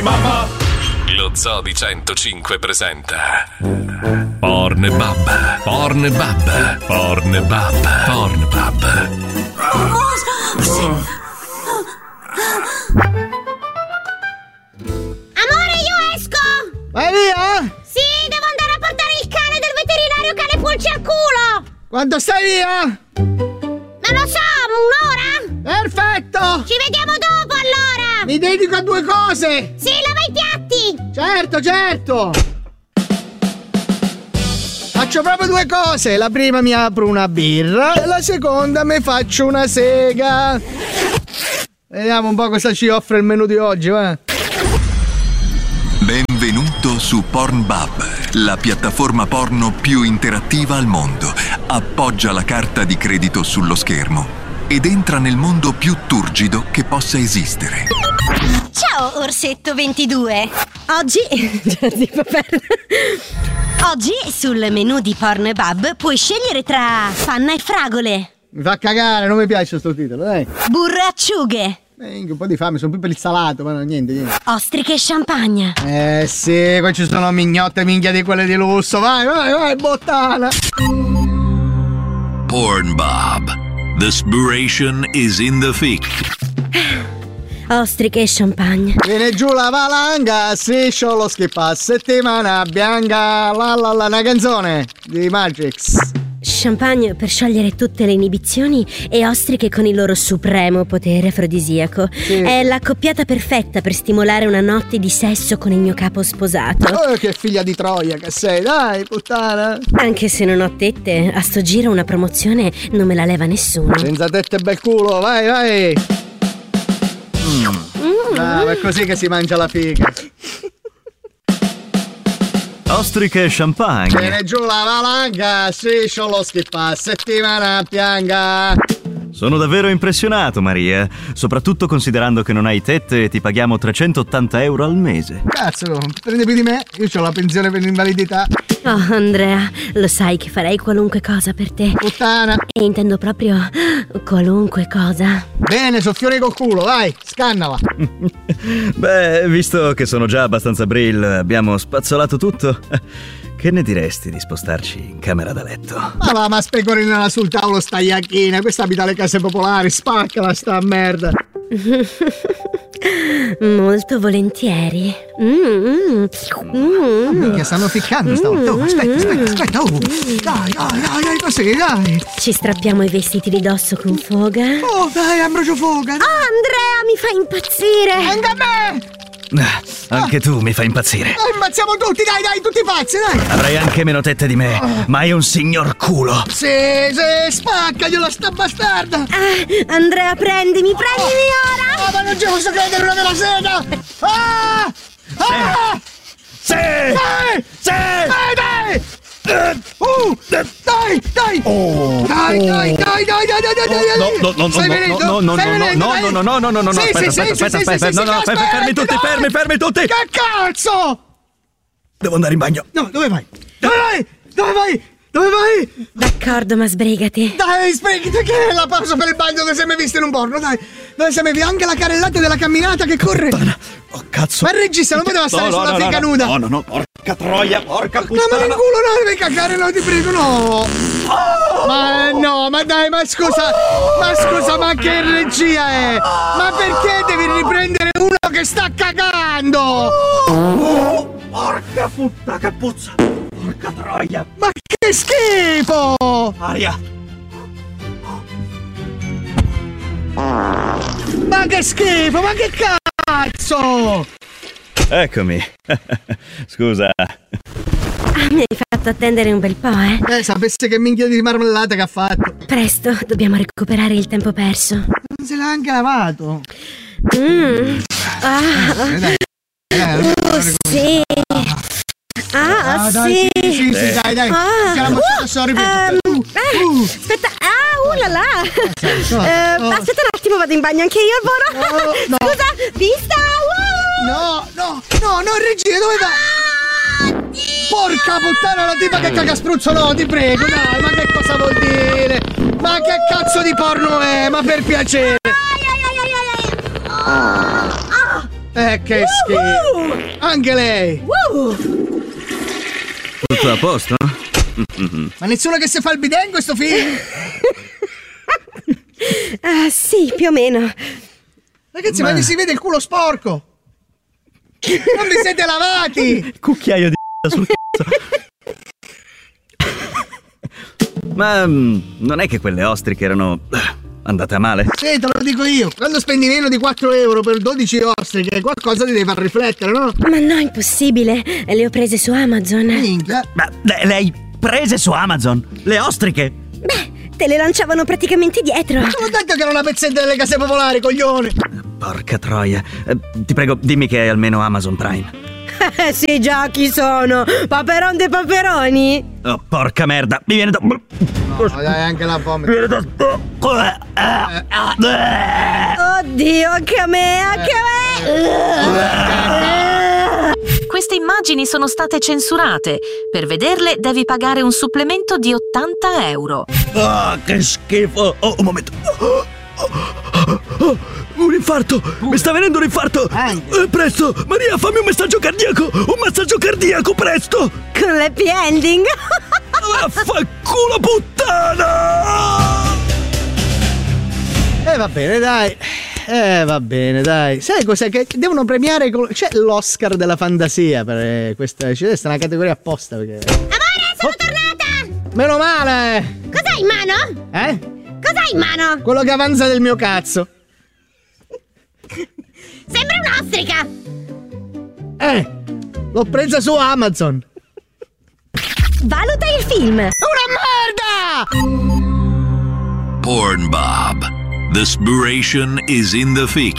mamma. Lo Zoo di 105 presenta Pornbub, Pornbub, Pornbub, Pornbub. Amore, io esco! Vai via? Sì, devo andare a portare il cane del veterinario che ha le pulci al culo! Quando stai via? Non lo so, un'ora? Perfetto! Ci vediamo dopo allora! Mi dedico a due cose! Sì, lava i piatti! Certo! Faccio proprio due cose. La prima mi apro una birra e la seconda mi faccio una sega. Vediamo un po' cosa ci offre il menù di oggi, va? Benvenuto su Pornbub, la piattaforma porno più interattiva al mondo. Appoggia la carta di credito sullo schermo ed entra nel mondo più turgido che possa esistere. Ciao Orsetto 22. Oggi sul menù di Pornbub puoi scegliere tra panna e fragole, Mi fa cagare, non mi piace sto titolo, dai. burro e acciughe, Un po' di fame, sono più per il salato, ma no, niente. ostriche e champagne. Sì, qua ci sono mignotte minchia di quelle di lusso. Vai, bottana. Pornbub. The spiration is in the thick. Ostriche e champagne. Viene giù la valanga, striscio lo schippa, settimana bianca, una canzone di Magix. Champagne per sciogliere tutte le inibizioni e ostriche con il loro supremo potere afrodisiaco. Sì. È l'accoppiata perfetta per stimolare una notte di sesso con il mio capo sposato. Oh, che figlia di Troia che sei, dai, puttana. Anche se non ho tette, a sto giro una promozione non me la leva nessuno. Senza tette e bel culo, vai. Brava, è così che si mangia la figa. Ostriche e champagne. Viene giù la valanga, striscio lo schippa, settimana bianca. Sono davvero impressionato, Maria. Soprattutto considerando che non hai tette e ti paghiamo 380 euro al mese. Cazzo, prendi più di me, io ho la pensione per l'invalidità. Oh, Andrea, lo sai che farei qualunque cosa per te. Puttana. E intendo proprio qualunque cosa. Bene, soffione col culo, vai, scannala. Beh, visto che sono già abbastanza brill, abbiamo spazzolato tutto. Che ne diresti di spostarci in camera da letto? Ma specorinala sul tavolo sta iacchina, questa abita alle case popolari, spaccala sta merda. Molto volentieri. Minchia, stanno ficcando stavolta. Oh, aspetta, oh. Dai, così, dai. Ci strappiamo i vestiti di dosso con foga. Oh, dai, ambrocio foga. Oh, Andrea, mi fa impazzire. Anche a me. Anche tu mi fai impazzire. Ammazziamo tutti, dai, tutti pazzi, dai. Avrai anche meno tette di me, ma è un signor culo. Sì, spaccagliela sta bastarda. Andrea, prendimi ora. Ma non ci posso credere, una vera sega. Sì! Dai! Dai! Oh! Dai! No, aspetta, fermi tutti! Che cazzo? Devo andare in bagno. No, dove vai? Dove vai? D'accordo, ma sbrigati. Dai, sbrigati, che è la pausa per il bagno dove sei mai visto in un porno, dai. Dove sei mai visto anche la carrellata della camminata che corre. Oh, cazzo. Ma il regista non poteva stare sulla figa nuda. No, porca troia, porca puttana. No, ma nel culo no, devi cagare, no, ti prego, no. Ma no, ma dai, ma scusa, ma che regia è? Ma perché devi riprendere uno che sta cagando? Porca puttana, che puzza. Porca troia. Ma che schifo! Aria. Ma che schifo, ma che cazzo! Eccomi. Scusa. Mi hai fatto attendere un bel po', eh? Sapesse che minchia di marmellata che ha fatto. Presto, dobbiamo recuperare il tempo perso. Non se l'ha anche lavato. Sì. Dai, sì, dai. Aspetta, la la. Aspetta un attimo, vado in bagno anche io al volo. No. Scusa, vista. No, regia, dove vai? Porca puttana, la tipa che caga spruzzo, no, ti prego, dai, ma che cosa vuol dire? Ma che cazzo di porno è? Ma per piacere. Che schifo. Anche lei. Tutto a posto? Ma nessuno che si fa il bidet in questo film? Sì, più o meno. Ragazzi, ma si vede il culo sporco. Non vi siete lavati. Cucchiaio di sul cazzo. Ma non è che quelle ostriche erano andate a male? Sì, te lo dico io. Quando spendi meno di 4 euro per 12 ostriche, qualcosa ti deve far riflettere, no? Ma no, impossibile. Le ho prese su Amazon. Minchia. Ma le hai prese su Amazon? Le ostriche? Beh, te le lanciavano praticamente dietro. Te l'ho detto che era una pezzetta delle case popolari, coglione. Porca troia. Ti prego, dimmi che hai almeno Amazon Prime. Sì, già, chi sono? Paperon dei paperoni? Oh, porca merda. Mi viene da... No, dai, anche la vomito. Mi viene da... Oddio, anche a me, anche a me. Queste immagini sono state censurate. Per vederle devi pagare un supplemento di 80 euro. Che schifo. Oh, un momento. Un infarto! Mi sta venendo un infarto! Presto! Maria, fammi un massaggio cardiaco! Un massaggio cardiaco, presto! Con l'happy ending? Vaffanculo, puttana! Va bene, dai. Va bene, dai. Sai cos'è? Che devono premiare. C'è l'Oscar della fantasia per questa. C'è una categoria apposta perché. Amore, sono tornata! Meno male! Cos'hai in mano? Cos'hai in mano? Quello che avanza del mio cazzo. Sembra un'ostrica! L'ho presa su Amazon. Valuta il film. Una merda! Pornbob. The inspiration is in the fic.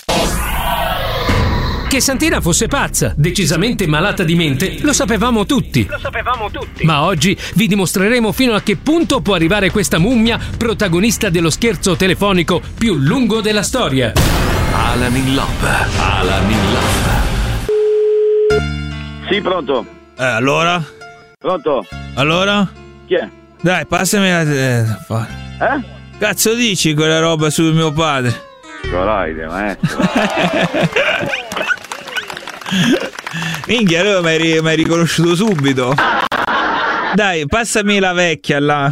Che Santina fosse pazza, decisamente malata di mente, lo sapevamo tutti. Ma oggi vi dimostreremo fino a che punto può arrivare questa mummia, protagonista dello scherzo telefonico più lungo della storia. Alan in Love. Alan in Love. Sì, pronto. Allora? Pronto? Allora? Chi è? Dai, passami la... Cazzo dici quella roba su mio padre? Coloide, maestro. Minchia, allora mi hai riconosciuto subito. Dai, passami la vecchia là.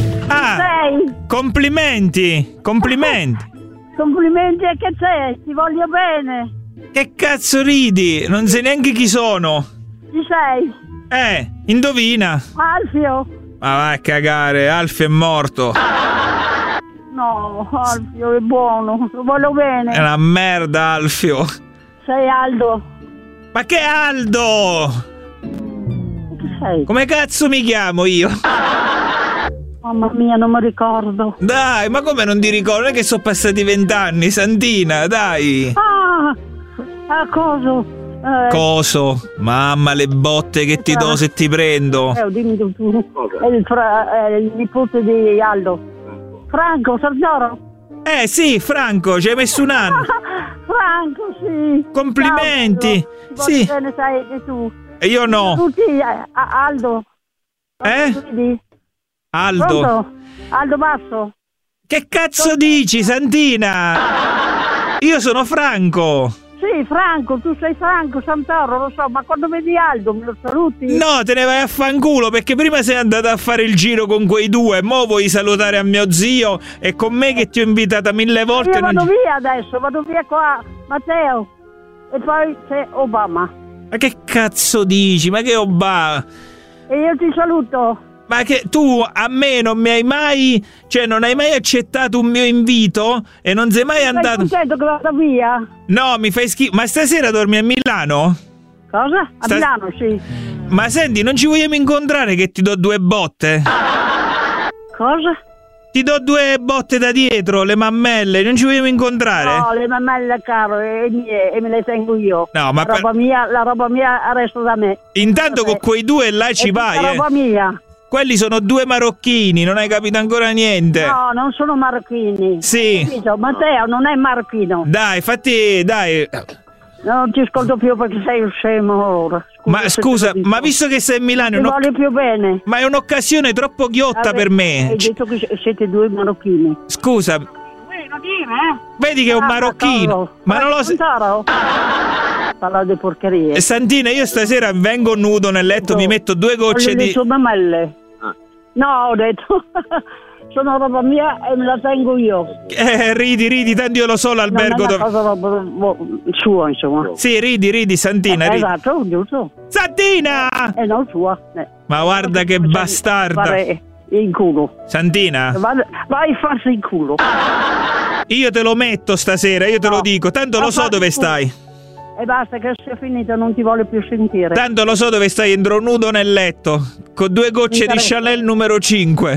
Complimenti. Complimenti a che c'è? Ti voglio bene. Che cazzo ridi? Non sai neanche chi sono. Chi sei? Indovina. Alfio. Ma vai a cagare, Alfio è morto. No, Alfio è buono, lo voglio bene. È una merda, Alfio. Sei Aldo. Ma che Aldo? Chi sei? Come cazzo mi chiamo io? Mamma mia, non mi ricordo. Dai, ma come non ti ricordo? Non è che sono passati 20 anni, Santina, dai. Coso? Coso? Mamma, le botte che ti do se ti prendo. Dimmi tu. È il nipote di Aldo. Franco, Sarzoro? Sì, Franco, ci hai messo un anno. Franco, sì. Complimenti. Ciao, sì. Bene, sai che tu. E io no. Tutti, Aldo. Aldo. Pronto? Aldo Basso. Che cazzo dici, Santina? Io sono Franco. Sì, Franco, tu sei Franco, Santoro, lo so, ma quando vedi Aldo me lo saluti? No, te ne vai a fanculo, perché prima sei andata a fare il giro con quei due, mo vuoi salutare a mio zio e con me che ti ho invitata 1000 volte. Io vado via adesso, vado via qua, Matteo, e poi c'è Obama. Ma che cazzo dici? Ma che Obama? E io ti saluto. Ma che tu a me non mi hai mai, cioè non hai mai accettato un mio invito e non sei mai andato. Sei contento che vado via? No, mi fai schifo. Ma stasera dormi a Milano? Cosa? A Milano, sì. Ma senti, non ci vogliamo incontrare che ti do 2 botte? Cosa? Ti do 2 botte da dietro, le mammelle, non ci vogliamo incontrare? No, le mammelle caro e me le tengo io. No, ma la roba mia resta da me. Intanto con quei 2 là ci vai, La roba mia. Quelli sono 2 marocchini, non hai capito ancora niente. No, non sono marocchini. Sì. Capito? Matteo non è marocchino. Dai, dai. Non ti ascolto più perché sei un scemo ora. Scusa, ma visto che sei a Milano... Non voglio più bene. Ma è un'occasione troppo ghiotta per me. Hai detto che siete 2 marocchini. Scusa. Non dire, Vedi che è un marocchino. Ma non lo so. Parlare di porcherie. E Santina, io stasera vengo nudo nel letto, mi metto 2 gocce di... Sono mamelle. No, ho detto... Sono roba mia e me la tengo io. Ridi, tanto io lo so l'albergo dove... Non è una cosa sua, insomma. Sì, ridi, Santina, ridi. Esatto, giusto. Santina! Non sua. Ma guarda che bastarda. Fare in culo. Santina? Vai a farsi in culo. Io te lo metto stasera, io te lo dico, tanto lo so dove stai. E basta che sia finita, non ti vuole più sentire. Tanto lo so dove stai, entro nudo nel letto, con 2 gocce di Chanel numero 5.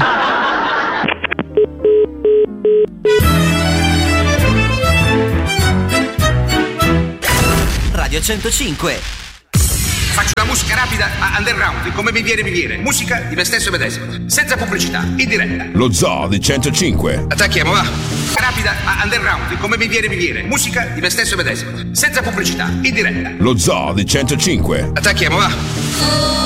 Radio 105. Faccio la musica rapida a underground, come mi viene. Musica di me stesso medesimo, senza pubblicità, in diretta. Lo Zoo di 105. Attacchiamo, va. Rapida a underground, come mi viene. Musica di me stesso medesimo, senza pubblicità, in diretta. Lo Zoo di 105. Attacchiamo, va.